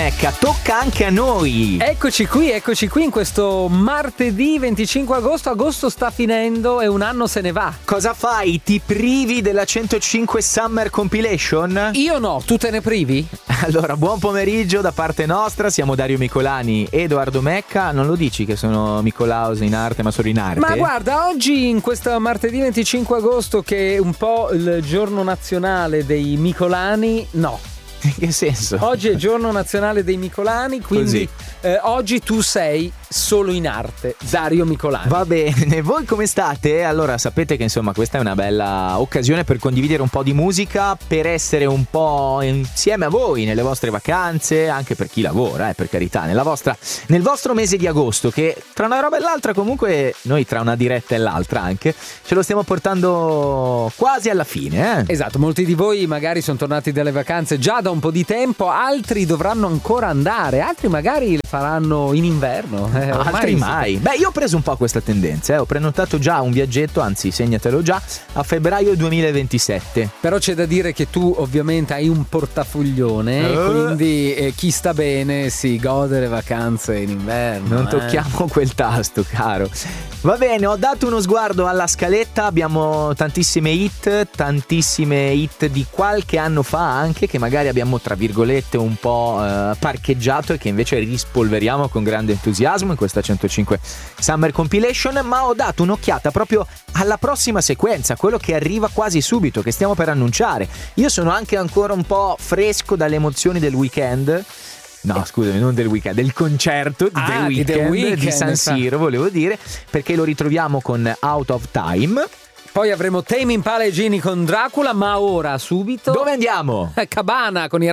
Mecca, tocca anche a noi. Eccoci qui in questo martedì 25 agosto. Agosto sta finendo e un anno se ne va. Cosa fai? Ti privi della 105 Summer Compilation? Io no, tu te ne privi? Allora, buon pomeriggio da parte nostra, siamo Dario Micolani e Edoardo Mecca. Non lo dici che sono Nicolaus in arte, ma solo in arte? Ma guarda, oggi in questo martedì 25 agosto, che è un po' il giorno nazionale dei Micolani, no. In che senso? Oggi è il giorno nazionale dei Micolani, quindi oggi tu sei solo in arte, Dario Micolani. Va bene, voi come state? Allora sapete che insomma questa è una bella occasione per condividere un po' di musica, per essere un po' insieme a voi nelle vostre vacanze, anche per chi lavora, per carità, nel vostro mese di agosto, che tra una roba e l'altra comunque noi tra una diretta e l'altra anche ce lo stiamo portando quasi alla fine. Esatto, molti di voi magari sono tornati dalle vacanze già da un po' di tempo, altri dovranno ancora andare, altri magari le faranno in inverno. Altri mai. Beh, io ho preso un po' questa tendenza, ho prenotato già un viaggetto, anzi segnatelo già, a febbraio 2027. Però c'è da dire che tu ovviamente hai un portafoglione, quindi chi sta bene si gode le vacanze in inverno. Non tocchiamo quel tasto, caro. Va bene, ho dato uno sguardo alla scaletta, abbiamo tantissime hit di qualche anno fa anche, che magari abbiamo tra virgolette un po' parcheggiato e che invece rispolveriamo con grande entusiasmo in questa 105 Summer Compilation. Ma ho dato un'occhiata proprio alla prossima sequenza, quello che arriva quasi subito, che stiamo per annunciare. Io sono anche ancora un po' fresco dalle emozioni del weekend. No, scusami, non del weekend, del concerto di The Weeknd di San Siro, volevo dire, perché lo ritroviamo con Out of Time. Poi avremo Tame Impala e Genie con Dracula, ma ora subito... Dove andiamo? Cabana con i